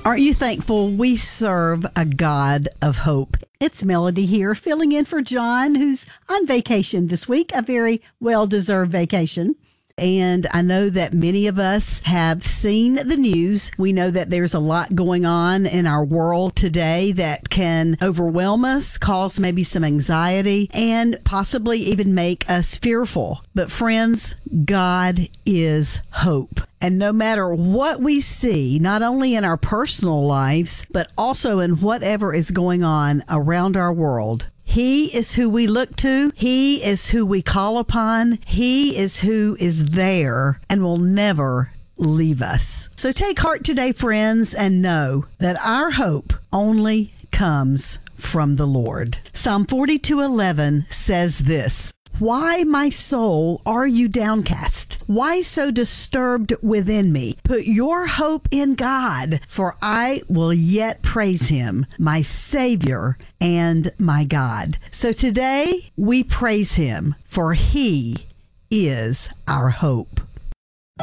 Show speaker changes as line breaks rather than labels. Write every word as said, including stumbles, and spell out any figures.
Aren't you thankful we serve a God of hope? It's Melody here, filling in for John, who's on vacation this week, a very well-deserved vacation. And I know that many of us have seen the news. We know that there's a lot going on in our world today that can overwhelm us, cause maybe some anxiety, and possibly even make us fearful. But friends, God is hope. And no matter what we see, not only in our personal lives, but also in whatever is going on around our world, He is who we look to. He is who we call upon. He is who is there and will never leave us. So take heart today, friends, and know that our hope only comes from the Lord. Psalm forty-two eleven says this: "Why, my soul, are you downcast? Why so disturbed within me? Put your hope in God, for I will yet praise him, my Savior and my God." So today we praise him, for he is our hope.